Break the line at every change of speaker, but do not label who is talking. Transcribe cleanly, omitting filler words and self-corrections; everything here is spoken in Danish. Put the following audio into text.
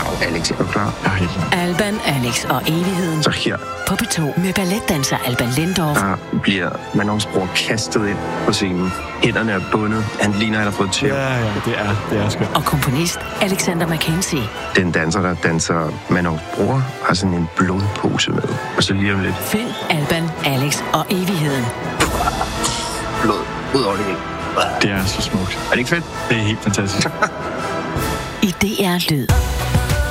Alex, er du klar?
Jeg er helt klar.
Alban, Alex og evigheden.
Så her.
På P2 med balletdanser Alban Lindorff.
Der bliver Manons bror kastet ind på scenen. Hænderne er bundet. Han ligner, han har fået tæv.
Ja, det er skønt.
Og komponist Alexander McKenzie.
Den danser, der danser Manons bror, har sådan en blodpose med. Og så lige om lidt.
Find Alban, Alex og evigheden.
Blod ud over det hele.
Det er så smukt.
Er det ikke fedt?
Det er helt fantastisk.
I DR Lyd.